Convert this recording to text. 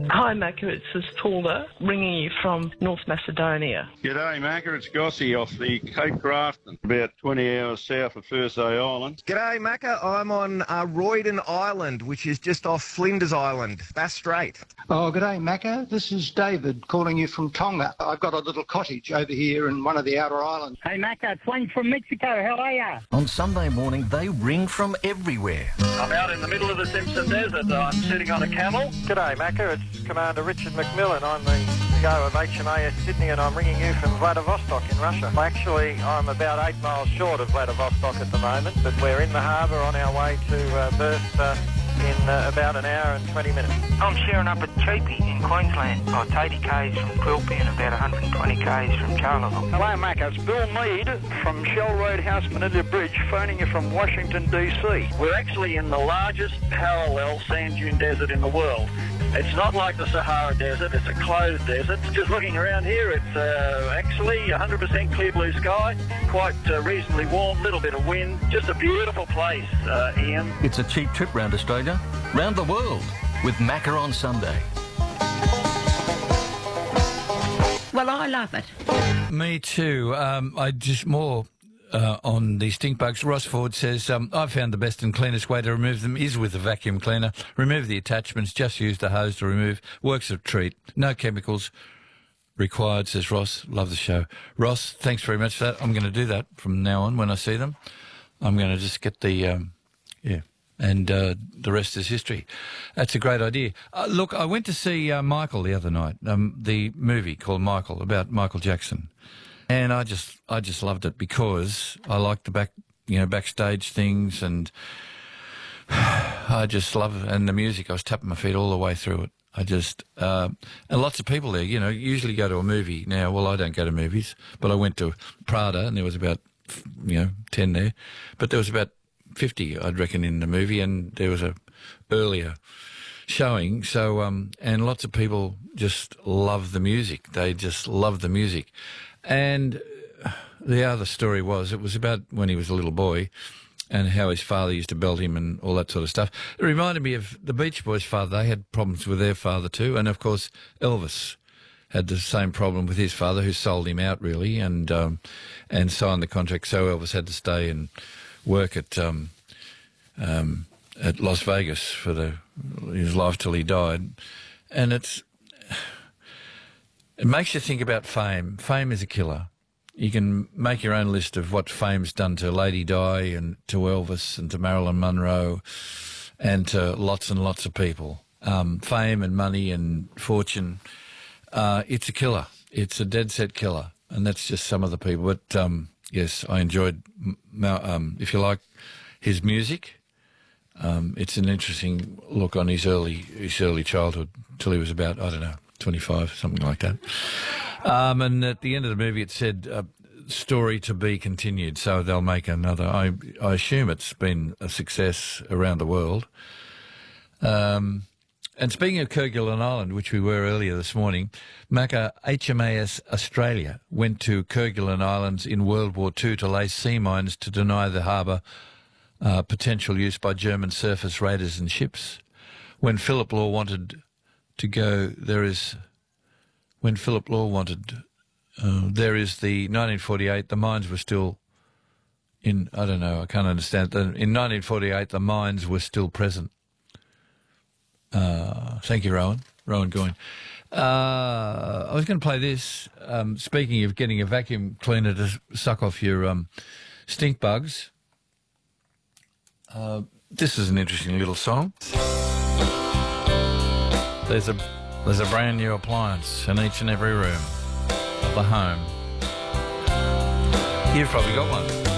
Hi, Macca. It's Paula ringing you from North Macedonia. G'day, Macca. It's Gossie off the Cape Grafton, about 20 hours south of Thursday Island. G'day, Macca. I'm on Royden Island, which is just off Flinders Island, Bass Strait. Oh, g'day, Macca. This is David calling you from Tonga. I've got a little cottage over here in one of the outer islands. Hey, Macca, it's Wayne from Mexico. How are ya? On Sunday morning, they ring from everywhere. I'm out in the middle of the Simpson Desert. I'm sitting on a camel. G'day, Macca. It's Commander Richard McMillan. I'm the CEO of HMAS Sydney, and I'm ringing you from Vladivostok in Russia. Actually, I'm about 8 miles short of Vladivostok at the moment, but we're in the harbour on our way to Burst in about an hour and 20 minutes. I'm sharing up at Cheapy in Queensland, about 80 k's from Quilpie and about 120 k's from Charleville. Hello, Macca. It's Bill Mead from Shell Roadhouse Manila Bridge, phoning you from Washington, D.C. We're actually in the largest parallel sand dune desert in the world. It's not like the Sahara Desert, it's a closed desert. Just looking around here, it's actually 100% clear blue sky, quite reasonably warm, little bit of wind. Just a beautiful place, Ian. It's a cheap trip round Australia, round the world, with Macca on Sunday. Well, I love it. Me too. I just more... on the stink bugs, Ross Ford says, I've found the best and cleanest way to remove them is with a vacuum cleaner. Remove the attachments, just use the hose to remove. Works a treat. No chemicals required, says Ross. Love the show. Ross, thanks very much for that. I'm going to do that from now on when I see them. I'm going to just get the, and the rest is history. That's a great idea. Look, I went to see Michael the other night, the movie called Michael, about Michael Jackson. And I just loved it because I like the backstage things, and I just love it. And the music. I was tapping my feet all the way through it. And lots of people there, usually go to a movie now. Well, I don't go to movies, but I went to Prada and there was about, 10 there, but there was about 50, I'd reckon, in the movie, and there was a earlier showing. So, and lots of people just love the music. They just love the music. And the other story was, it was about when he was a little boy and how his father used to belt him and all that sort of stuff. It reminded me of the Beach Boys' father. They had problems with their father too. And, of course, Elvis had the same problem with his father, who sold him out, really, and signed the contract. So Elvis had to stay and work at Las Vegas for his life till he died. And it makes you think about fame. Fame is a killer. You can make your own list of what fame's done to Lady Di and to Elvis and to Marilyn Monroe and to lots and lots of people. Fame and money and fortune, it's a killer. It's a dead-set killer. And that's just some of the people. But, yes, I enjoyed, if you like, his music. It's an interesting look on his early childhood till he was about, 25, something like that. And at the end of the movie, it said, story to be continued, so they'll make another. I assume it's been a success around the world. And speaking of Kerguelen Island, which we were earlier this morning, Macca, HMAS Australia went to Kerguelen Islands in World War II to lay sea mines to deny the harbour potential use by German surface raiders and ships. When Philip Law wanted to go, there is the 1948, the mines were still in, I can't understand. In 1948, the mines were still present. Thank you, Rowan Goyne. I was going to play this. Speaking of getting a vacuum cleaner to suck off your stink bugs, this is an interesting little song. There's a brand new appliance in each and every room of the home. You've probably got one.